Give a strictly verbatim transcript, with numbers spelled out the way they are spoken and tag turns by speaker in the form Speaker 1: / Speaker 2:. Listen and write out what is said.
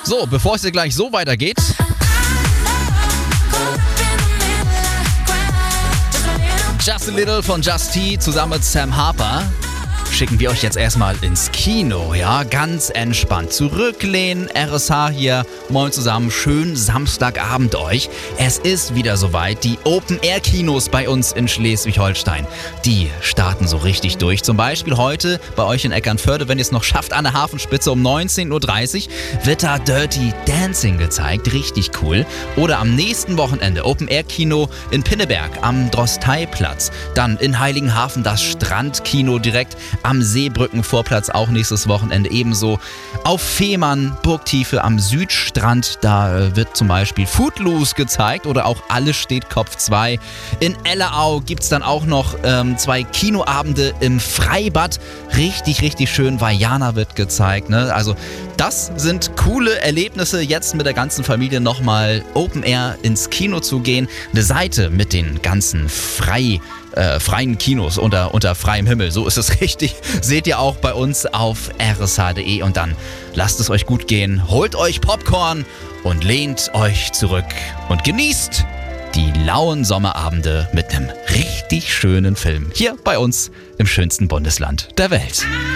Speaker 1: So, bevor es hier gleich so weitergeht, Just a Little von Just T zusammen mit Sam Harper schicken wir euch jetzt erstmal ins Kino, ja, ganz entspannt. Zurücklehnen, R S H hier, moin zusammen, schönen Samstagabend euch. Es ist wieder soweit, die Open-Air-Kinos bei uns in Schleswig-Holstein, die starten so richtig durch. Zum Beispiel heute bei euch in Eckernförde, wenn ihr es noch schafft, an der Hafenspitze um neunzehn Uhr dreißig wird da Dirty Dancing gezeigt, richtig cool. Oder am nächsten Wochenende Open-Air-Kino in Pinneberg am Drosteiplatz. Dann in Heiligenhafen das Strandkino direkt am Seebrückenvorplatz auch nächstes Wochenende. Ebenso auf Fehmarn, Burgtiefe am Südstrand. Da wird zum Beispiel Footloose gezeigt oder auch Alles steht Kopf zwei. In Ellerau gibt es dann auch noch ähm, zwei Kinoabende im Freibad. Richtig, richtig schön. Vajana wird gezeigt. Ne? Also das sind coole Erlebnisse, jetzt mit der ganzen Familie nochmal Open Air ins Kino zu gehen. Eine Seite mit den ganzen frei Äh, freien Kinos unter, unter freiem Himmel, so ist es richtig. Seht ihr auch bei uns auf r s h punkt d e und dann lasst es euch gut gehen, holt euch Popcorn und lehnt euch zurück und genießt die lauen Sommerabende mit einem richtig schönen Film hier bei uns im schönsten Bundesland der Welt.